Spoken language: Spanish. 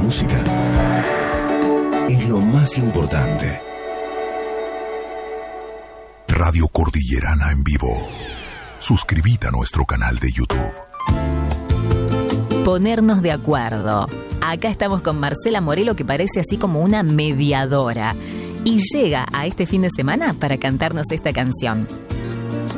música es lo más importante. Radio Cordillerana en vivo. Suscríbete a nuestro canal de YouTube. Ponernos de acuerdo. Acá estamos con Marcela Morelo, que parece así como una mediadora. Y llega a este fin de semana para cantarnos esta canción.